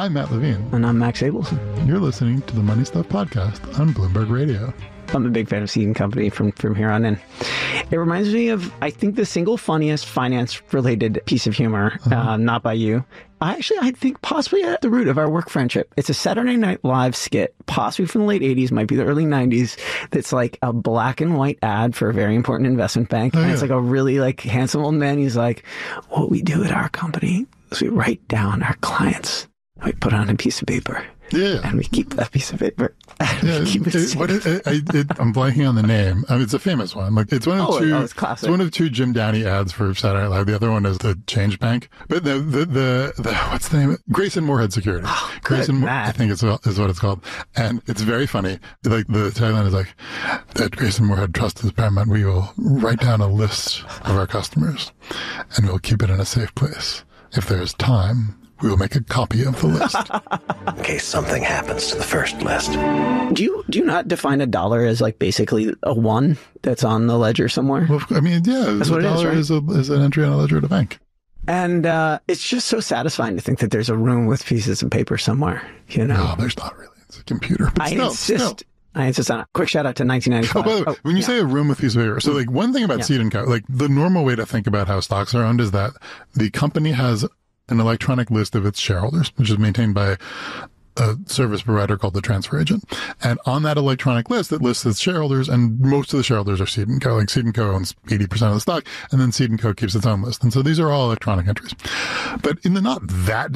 I'm Matt Levine. And I'm Max Abelson. You're listening to the Money Stuff Podcast on Bloomberg Radio. I'm a big fan of Seed & Company from here on in. It reminds me of, I think, the single funniest finance-related piece of humor, not by you. I think possibly at the root of our work friendship. It's a Saturday Night Live skit, possibly from the late 80s, might be the early 90s, that's like a black and white ad for a very important investment bank. And it's like a really like handsome old man. He's like, what we do at our company is we write down our clients. We put it on a piece of paper. Yeah. And we keep that piece of paper. Yeah, I'm blanking on the name. I mean, it's a famous one. Like it's one of two. It's classic. It's one of two Jim Downey ads for Saturday Night Live. The other one is the Change Bank. But the what's the name? Grayson Moorhead Securities. Oh, Grayson, I think is what it's called. And it's very funny. Like the tagline is like, "That Grayson Moorhead trust is paramount. We will write down a list of our customers, and we'll keep it in a safe place. If there's time, we will make a copy of the list." In case something happens to the first list. Do you not define a dollar as like basically a one that's on the ledger somewhere? Well, I mean, yeah, that's what a dollar it is, right? is an entry on a ledger at a bank. And it's just so satisfying to think that there's a room with pieces of paper somewhere, you know? No, there's not really. It's a computer. But I insist on it. Quick shout out to 1995. Oh, by the way, when you say a room with pieces of paper, so like one thing about Seed & Co, like the normal way to think about how stocks are owned is that the company has an electronic list of its shareholders, which is maintained by a service provider called the transfer agent. And on that electronic list, it lists its shareholders, and most of the shareholders are Seed & Co. Like Seed & Co. owns 80% of the stock, and then Seed & Co. keeps its own list. And so these are all electronic entries. But in the not that,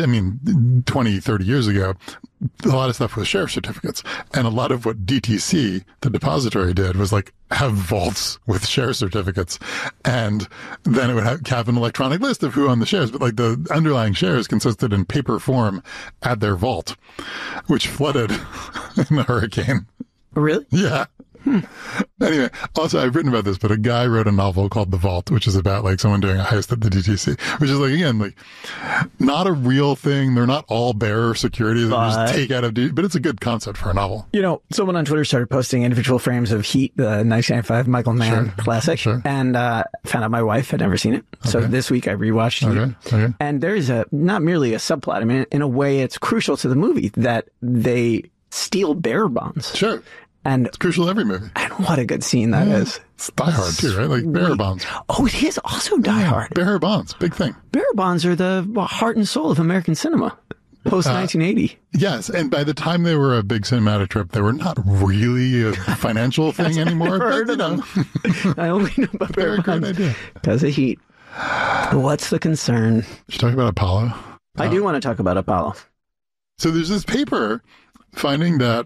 20, 30 years ago, a lot of stuff was share certificates. And a lot of what DTC, the depository, did was like have vaults with share certificates. And then it would have an electronic list of who owned the shares. But like the underlying shares consisted in paper form at their vault, which flooded in the hurricane. Really? Yeah. Anyway, also I've written about this, but a guy wrote a novel called The Vault, which is about like someone doing a heist at the DTC, which is like, again, like not a real thing. They're not all bearer securities that you just take out of, but it's a good concept for a novel. You know, someone on Twitter started posting individual frames of Heat, the 1995 Michael Mann classic, and found out my wife had never seen it. Okay. So this week I rewatched Heat. Okay. And there is not merely a subplot. I mean, in a way, it's crucial to the movie that they steal bearer bonds. Sure. And it's crucial to every movie. And what a good scene that is. It's Die Hard too, right? Like bearer bonds. Oh, it is also Die Hard. Bearer bonds, big thing. Bearer bonds are the heart and soul of American cinema. Post 1980. Yes, and by the time they were a big cinematic trip, they were not really a financial thing anymore. I've heard of them. I only know about bearer bonds because of Heat. What's the concern? Should you talk about Apollo? I do want to talk about Apollo. So there's this paper finding that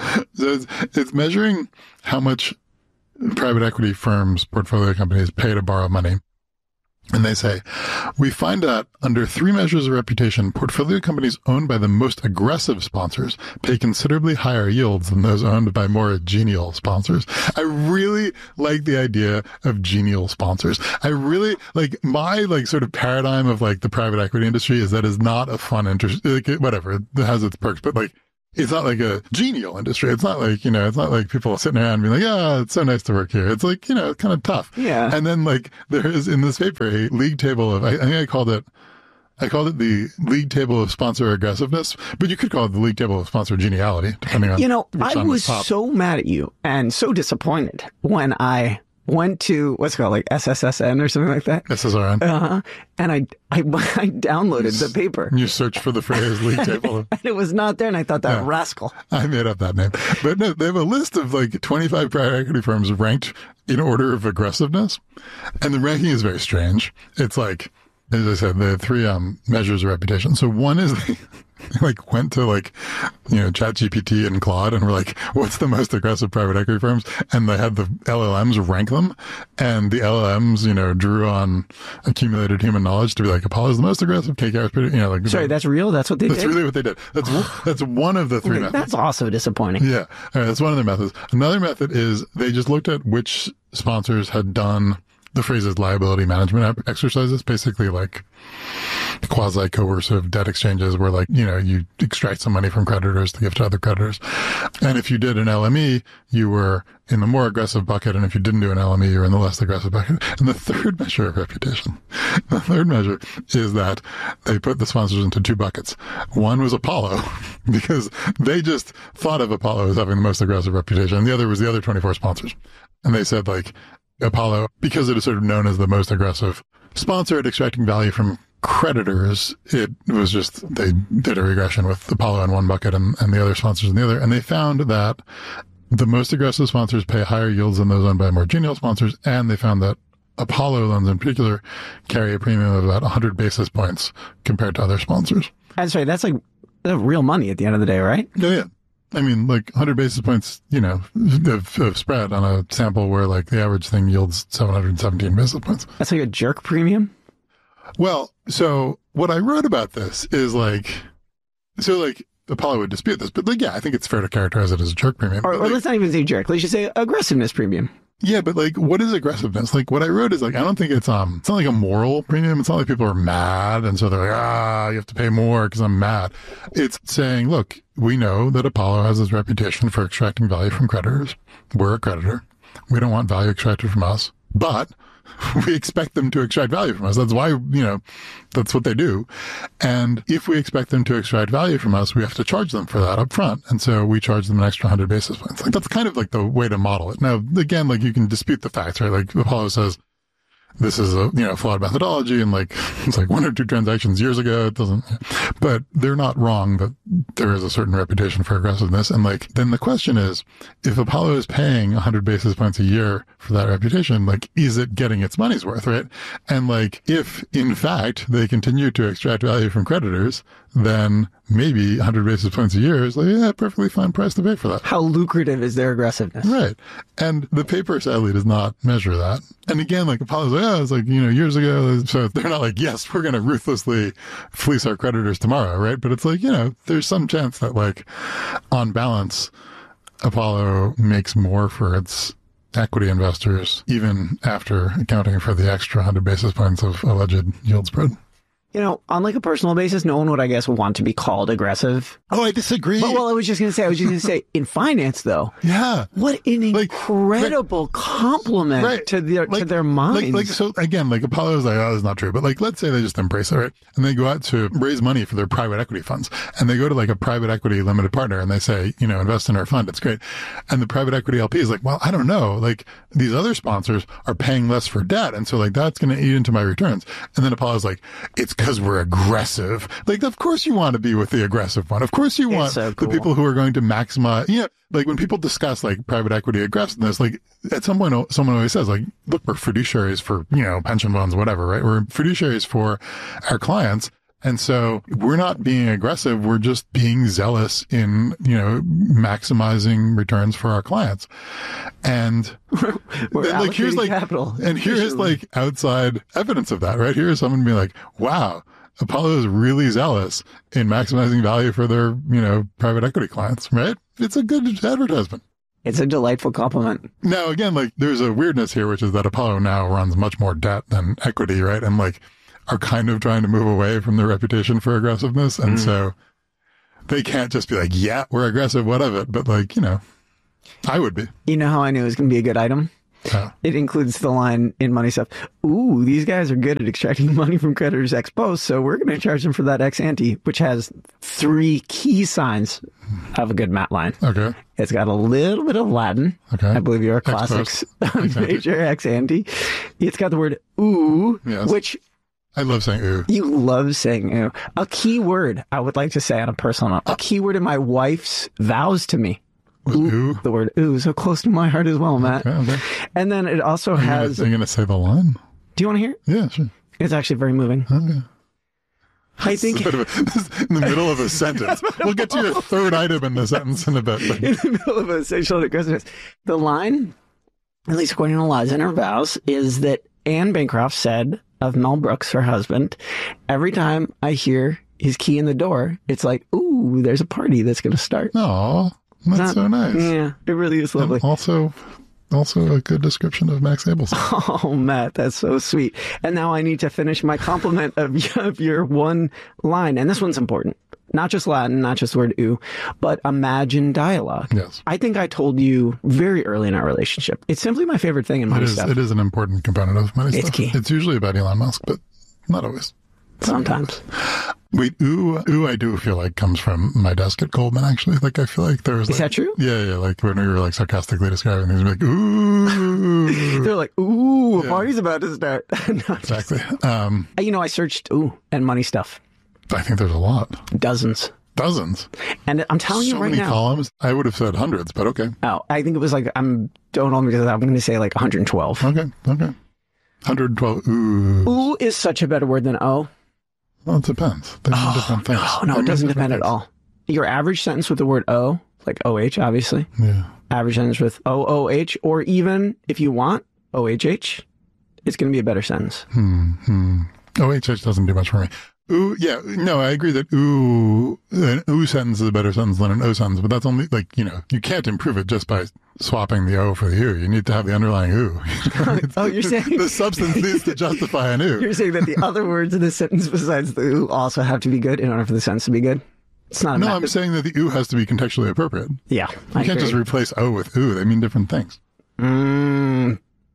it's measuring how much private equity firms, portfolio companies pay to borrow money. And they say, we find that under three measures of reputation, portfolio companies owned by the most aggressive sponsors pay considerably higher yields than those owned by more genial sponsors. I really like the idea of genial sponsors. I really like my sort of paradigm of like the private equity industry is that is not a fun industry. Like, whatever, it has its perks, but like, it's not like a genial industry. It's not like, it's not like people sitting around being like, yeah, it's so nice to work here. It's like, kind of tough. Yeah. And then like there is in this paper a league table of, I think I called it the league table of sponsor aggressiveness, but you could call it the league table of sponsor geniality, depending on I was so mad at you and so disappointed when I went to what's it called, like SSSN or something like that. SSRN. And I downloaded the paper. You search for the phrase league table. And it was not there, and I thought that rascal. I made up that name. But no, they have a list of like 25 private equity firms ranked in order of aggressiveness. And the ranking is very strange. It's like, as I said, the three measures of reputation. So one is they went to ChatGPT and Claude and were like, what's the most aggressive private equity firms? And they had the LLMs rank them. And the LLMs, drew on accumulated human knowledge to be like, Apollo's the most aggressive, KKR is pretty, Sorry, that's real? That's what they did? That's really what they did. That's one of the three methods. That's also disappointing. Yeah. All right, that's one of their methods. Another method is they just looked at which sponsors had done the phrase is liability management exercises, basically like quasi-coercive debt exchanges where like, you extract some money from creditors to give to other creditors. And if you did an LME, you were in the more aggressive bucket. And if you didn't do an LME, you were in the less aggressive bucket. And the third measure of reputation, the third measure is that they put the sponsors into two buckets. One was Apollo because they just thought of Apollo as having the most aggressive reputation. And the other was the other 24 sponsors. And they said like Apollo, because it is sort of known as the most aggressive sponsor at extracting value from creditors, it was just, they did a regression with Apollo in one bucket and the other sponsors in the other. And they found that the most aggressive sponsors pay higher yields than those owned by more genial sponsors. And they found that Apollo loans in particular carry a premium of about 100 basis points compared to other sponsors. That's right. That's like real money at the end of the day, right? Yeah. I mean, like 100 basis points, of spread on a sample where like the average thing yields 717 basis points. That's like a jerk premium? Well, so what I wrote about this is like Apollo would dispute this, but like, yeah, I think it's fair to characterize it as a jerk premium. Or let's not even say jerk. Let's just say aggressiveness premium. Yeah, but like, what is aggressiveness? Like, what I wrote is like, I don't think it's not like a moral premium. It's not like people are mad and so they're like, you have to pay more because I'm mad. It's saying, look, we know that Apollo has this reputation for extracting value from creditors. We're a creditor. We don't want value extracted from us, but we expect them to extract value from us. That's why, that's what they do. And if we expect them to extract value from us, we have to charge them for that up front. And so we charge them an extra 100 basis points. Like that's kind of like the way to model it. Now, again, like you can dispute the facts, right? Like Apollo says, this is a, flawed methodology and like, it's like one or two transactions years ago. It doesn't, but they're not wrong that there is a certain reputation for aggressiveness. And like, then the question is, if Apollo is paying 100 basis points a year for that reputation, like, is it getting its money's worth, right? And like, if in fact they continue to extract value from creditors, then maybe 100 basis points a year is like, yeah, perfectly fine price to pay for that. How lucrative is their aggressiveness? Right. And the paper sadly does not measure that. And again, like Apollo's like, it's like, years ago. So they're not like, yes, we're going to ruthlessly fleece our creditors tomorrow. Right. But it's like, there's some chance that like on balance, Apollo makes more for its equity investors, even after accounting for the extra 100 basis points of alleged yield spread. On like a personal basis, no one would, I guess, want to be called aggressive. Oh, I disagree. But, I was just going to say, in finance, though. Yeah. What an incredible compliment to their minds. So again, like Apollo is like, oh, that's not true. But like, let's say they just embrace it, right? And they go out to raise money for their private equity funds. And they go to like a private equity limited partner and they say, invest in our fund. It's great. And the private equity LP is like, well, I don't know. Like these other sponsors are paying less for debt. And so like, that's going to eat into my returns. And then Apollo's like, it's because we're aggressive. Like, of course you want to be with the aggressive one. Of course you want the people who are going to maximize, like when people discuss like private equity aggressiveness, like at some point someone always says like, look, we're fiduciaries for, pension funds, whatever, right? We're fiduciaries for our clients. And so we're not being aggressive. We're just being zealous in, maximizing returns for our clients. And we're like, here's like capital. And here's like outside evidence of that, right? Here's someone being like, wow, Apollo is really zealous in maximizing value for their, private equity clients, right? It's a good advertisement. It's a delightful compliment. Now, again, like there's a weirdness here, which is that Apollo now runs much more debt than equity, right? And like, are kind of trying to move away from their reputation for aggressiveness. And so they can't just be like, yeah, we're aggressive, what of it? But like, I would be. You know how I knew it was going to be a good item? It includes the line in Money Stuff, ooh, these guys are good at extracting money from creditors ex post, so we're going to charge them for that ex ante, which has 3 key signs of a good Matt line. Okay. It's got a little bit of Latin. Okay. I believe you're a classics major ex ante. It's got the word ooh, which... I love saying ooh. You love saying ooh. A key word, I would like to say on a personal note, a key word in my wife's vows to me. Ooh. The word ooh, so close to my heart as well, Matt. Okay. And then it also has... Are you going to say the line? Do you want to hear it? Yeah, sure. It's actually very moving. Okay. I think... in the middle of a sentence. We'll get to your third item in the sentence in a bit. But... In the middle of a sexual aggressiveness. The line, at least according to Liza in her vows, is that Anne Bancroft said of Mel Brooks, her husband, every time I hear his key in the door, it's like, ooh, there's a party that's going to start. Aw, that's so nice. Yeah, it really is lovely. And also, also a good description of Max Abelson. Oh, Matt, that's so sweet. And now I need to finish my compliment of your one line. And this one's important. Not just Latin, not just the word ooh, but imagine dialogue. Yes. I think I told you very early in our relationship. It's simply my favorite thing in Money Stuff. It is an important component of Money Stuff. It's key. It's usually about Elon Musk, but not always. Sometimes. Wait, ooh, I do feel like comes from my desk at Goldman, actually. Like, I feel like there's Is that true? Yeah, like when we were like sarcastically describing things, we're like, ooh. They're like, ooh, a party's about to start. No, Exactly. I searched ooh and Money Stuff. I think there's a lot. Dozens. And I'm telling you so right many now. columns. I would have said hundreds, but okay. Oh, I think it was like, don't hold me to that. I'm going to say like 112. Okay. 112. Ooh. Ooh is such a better word than oh. Well, it depends. There's different things. No, it doesn't depend at all. Your average sentence with the word O, like OH, obviously. Yeah. Average sentence with OOH, or even if you want OHH, it's going to be a better sentence. OHH doesn't do much for me. Ooh, yeah, no, I agree that an ooh sentence is a better sentence than an O sentence, but that's only like, you can't improve it just by swapping the O for the ooh. You need to have the underlying ooh. Oh, you're saying the substance needs to justify an ooh. You're saying that the other words in the sentence besides the ooh also have to be good in order for the sentence to be good? It's not a I'm saying that the ooh has to be contextually appropriate. Yeah, You can't just replace O with ooh. They mean different things. Yeah,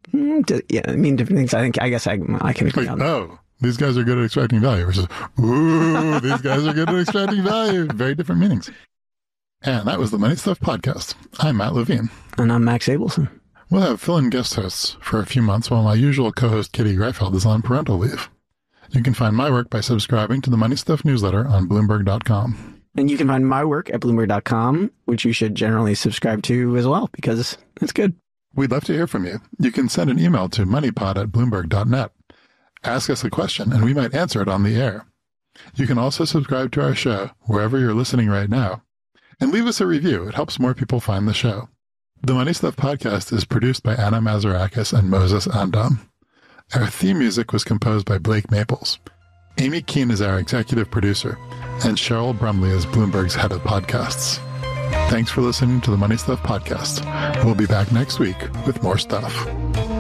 I mean different things. I guess I can agree on that. Oh, these guys are good at extracting value, versus, ooh, these guys are good at extracting value. Very different meanings. And that was the Money Stuff Podcast. I'm Matt Levine. And I'm Max Abelson. We'll have fill-in guest hosts for a few months while my usual co-host Kitty Greifeld is on parental leave. You can find my work by subscribing to the Money Stuff newsletter on Bloomberg.com. And you can find my work at Bloomberg.com, which you should generally subscribe to as well, because it's good. We'd love to hear from you. You can send an email to moneypod@bloomberg.net. Ask us a question, and we might answer it on the air. You can also subscribe to our show wherever you're listening right now, and leave us a review. It helps more people find the show. The Money Stuff Podcast is produced by Anna Mazarakis and Moses Andam. Our theme music was composed by Blake Maples. Amy Keene is our executive producer, and Cheryl Brumley is Bloomberg's head of podcasts. Thanks for listening to the Money Stuff Podcast. We'll be back next week with more stuff.